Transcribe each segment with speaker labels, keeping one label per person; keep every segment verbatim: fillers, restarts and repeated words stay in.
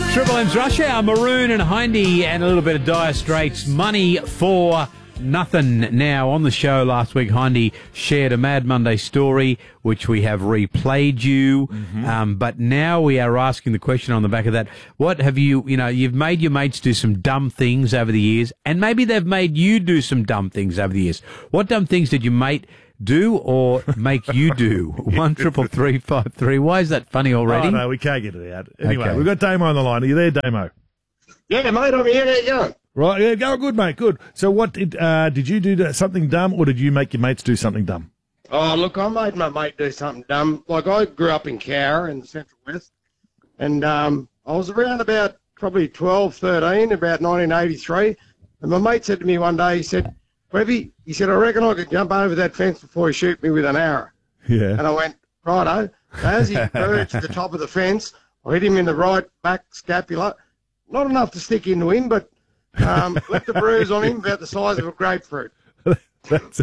Speaker 1: Triple M's Rush Hour, Maroon and Hindy, and a little bit of Dire Straits. Money for nothing. Now, on the show last week, Hindy shared a Mad Monday story, which we have replayed you. Mm-hmm. Um, but now we are asking the question on the back of that. What have you, you know, you've made your mates do some dumb things over the years, and maybe they've made you do some dumb things over the years. What dumb things did your mate do or make you do? One triple three five three. Why is that funny already?
Speaker 2: Oh, no, we can't get it out. Anyway,
Speaker 1: Okay.
Speaker 2: we've got Damo on the line. Are you there, Damo?
Speaker 3: Yeah, mate, I'm here. How you going?
Speaker 2: Right, yeah, go good, mate, good. So what did, uh, did you do something dumb, or did you make your mates do something dumb?
Speaker 3: Oh, look, I made my mate do something dumb. Like, I grew up in Cowra in the Central West, and um, I was around about probably twelve, thirteen, about nineteen eighty-three, and my mate said to me one day, he said, Webby, he said, I reckon I could jump over that fence before you shoot me with an arrow.
Speaker 2: Yeah.
Speaker 3: And I went, righto. So as he perched at the top of the fence, I hit him in the right back scapula. Not enough to stick into him, but um, left a bruise on him about the size of a grapefruit.
Speaker 2: That's,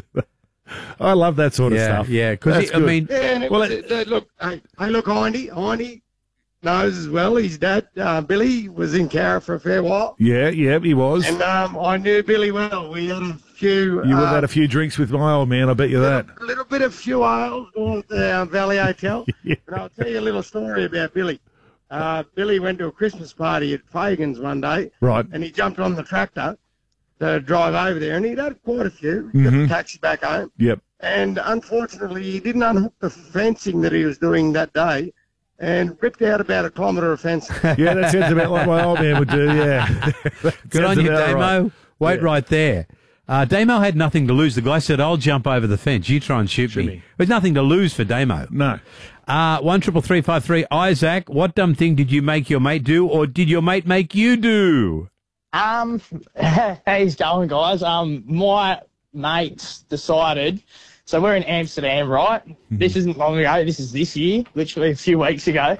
Speaker 2: I love that sort of
Speaker 1: yeah,
Speaker 2: stuff.
Speaker 1: yeah. Because I mean,
Speaker 3: Yeah, and it
Speaker 2: Well,
Speaker 3: was,
Speaker 2: it-
Speaker 3: uh, look, hey, hey, look, Hindy, Hindy knows as well. His dad, uh, Billy, was in Cowra for a fair while.
Speaker 2: Yeah, yeah, he was.
Speaker 3: And um, I knew Billy well. We had a few...
Speaker 2: You would have
Speaker 3: uh,
Speaker 2: had a few drinks with my old man, I bet you that.
Speaker 3: A little bit of few ales down at the uh, Valley Hotel.
Speaker 2: Yeah.
Speaker 3: And I'll tell you a little story about Billy. Uh, Billy went to a Christmas party at Fagan's one day.
Speaker 2: Right.
Speaker 3: And he jumped on the tractor to drive over there. And he'd had quite a few. He got
Speaker 2: Mhm.
Speaker 3: the taxi back home.
Speaker 2: Yep.
Speaker 3: And unfortunately, he didn't unhook the fencing that he was doing that day and ripped out about a kilometre of fencing.
Speaker 2: Yeah, that sounds about like my old man would do, yeah.
Speaker 1: good on you, Damo.
Speaker 2: Right.
Speaker 1: Wait
Speaker 2: Yeah.
Speaker 1: right there. Uh, Damo had nothing to lose. The guy said, I'll jump over the fence. You try and shoot,
Speaker 2: Shoot
Speaker 1: me.
Speaker 2: me.
Speaker 1: There's nothing to lose for Damo.
Speaker 2: No.
Speaker 1: Uh, one triple three five three. Isaac, what dumb thing did you make your mate do, or did your mate make you do?
Speaker 4: Um, how's it going, guys? Um, my mates decided. So we're in Amsterdam, right? This isn't long ago. This is this year, literally a few weeks ago.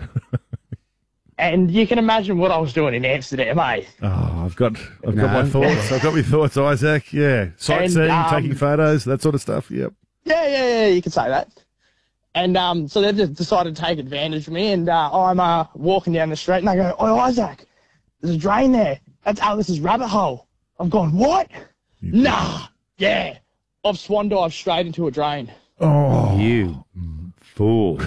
Speaker 4: And you can imagine what I was doing in Amsterdam, eh?
Speaker 2: Oh, I've got I've
Speaker 1: No.
Speaker 2: got my thoughts. I've got my thoughts, Isaac. Yeah. Sightseeing,
Speaker 4: um,
Speaker 2: taking photos, that sort of stuff. Yep.
Speaker 4: Yeah, yeah, yeah. You could say that. And um, so they just decided to take advantage of me. And uh, I'm uh, walking down the street, and they go, "Oh, Isaac, there's a drain there. That's Alice's rabbit hole." I've gone, "What? Nah, yeah." I've swan dived straight into a drain.
Speaker 2: Oh.
Speaker 1: You fool.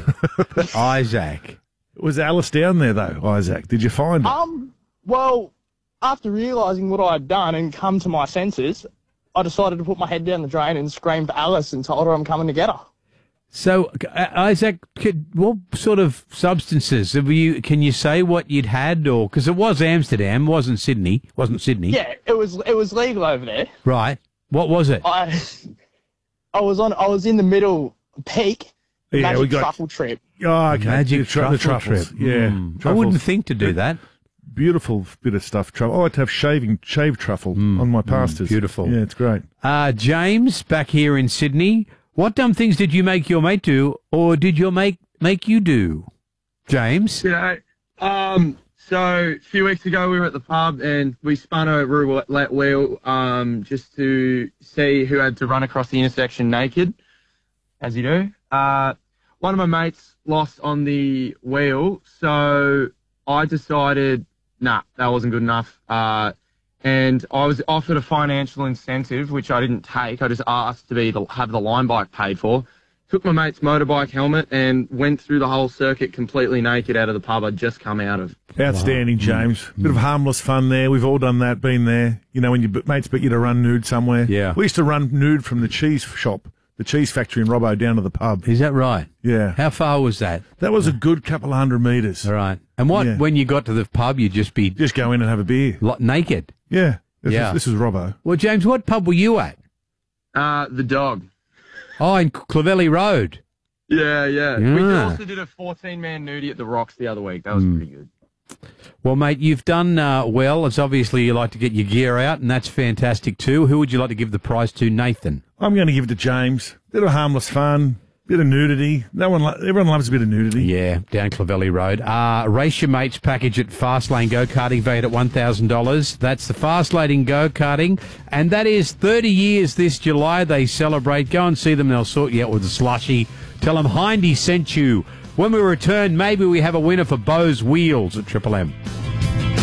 Speaker 1: Isaac.
Speaker 2: Was Alice down there, though, Isaac? Did you find her?
Speaker 4: Um, well, after realising what I'd done and come to my senses, I decided to put my head down the drain and scream for Alice and told her I'm coming to get her.
Speaker 1: So, uh, Isaac, could, what sort of substances have you? Can you say what you'd had, or because it was Amsterdam, wasn't Sydney, wasn't Sydney?
Speaker 4: Yeah, it was it was legal over there.
Speaker 1: Right. What was it?
Speaker 4: I I was on I was in the middle peak.
Speaker 2: Yeah,
Speaker 4: magic
Speaker 2: we got-
Speaker 4: truffle trip.
Speaker 2: Oh, okay.
Speaker 1: Magic
Speaker 2: The tru- the
Speaker 1: truffle
Speaker 2: truffles.
Speaker 1: trip.
Speaker 2: Yeah.
Speaker 1: Mm. I
Speaker 2: Truffles.
Speaker 1: wouldn't think to do that.
Speaker 2: Beautiful bit of stuff. Truffle. I like to have shaving, shaved truffle on my pastures.
Speaker 1: beautiful.
Speaker 2: Yeah, it's great.
Speaker 1: Uh, James, back here in Sydney, what dumb things did you make your mate do, or did your mate make you do? James?
Speaker 5: You know, um, so a few weeks ago we were at the pub and we spun a roulette wheel um, just to see who had to run across the intersection naked, as you do. Uh, one of my mates lost on the wheel, so I decided, nah, that wasn't good enough. Uh, and I was offered a financial incentive, which I didn't take. I just asked to be the, have the line bike paid for. Took my mate's motorbike helmet and went through the whole circuit completely naked out of the pub I'd just come out of.
Speaker 2: Outstanding, James. Bit of harmless fun there. We've all done that, been there. You know, when your b- mates bet you to run nude somewhere.
Speaker 1: Yeah.
Speaker 2: We used to run nude from the cheese shop, the cheese factory in Robbo, down to the pub.
Speaker 1: Is that right?
Speaker 2: Yeah.
Speaker 1: How far was that?
Speaker 2: That was a good couple of hundred metres.
Speaker 1: All right. And what,
Speaker 2: Yeah.
Speaker 1: when you got to the pub, you'd just be
Speaker 2: Just go in and have a beer.
Speaker 1: lo- naked?
Speaker 2: Yeah. This
Speaker 1: Yeah.
Speaker 2: Is, this is Robbo.
Speaker 1: Well, James, what pub were you at?
Speaker 5: Uh, the dog.
Speaker 1: Oh, in Clavelli Road.
Speaker 5: Yeah, yeah. We
Speaker 1: Yeah.
Speaker 5: also did a fourteen-man nudie at the Rocks the other week. That was pretty good.
Speaker 1: Well, mate, you've done uh, well. It's obviously you like to get your gear out, and that's fantastic too. Who would you like to give the prize to? Nathan.
Speaker 2: I'm going to give it to James. Bit of harmless fun. Bit of nudity. No one, lo- everyone loves a bit of nudity.
Speaker 1: Yeah, down Clavelli Road. Uh, race your mates package at Fastlane Go-Karting valued at one thousand dollars. That's the Fastlane Go-Karting. And that is thirty years this July they celebrate. Go and see them. They'll sort you out with a slushy. Tell them Hindy sent you. When we return, maybe we have a winner for Bose Wheels at Triple M.